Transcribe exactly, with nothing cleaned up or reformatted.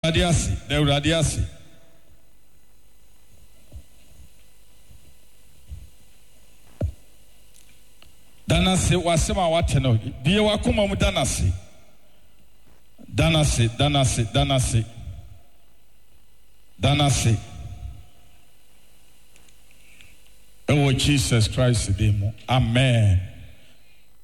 Radiasi, the Radiasi. Danasi wasema wateno. Biye wakuma mu danasi. Danasi, danasi, danasi. Danasi. Oh, Jesus Christ, amen.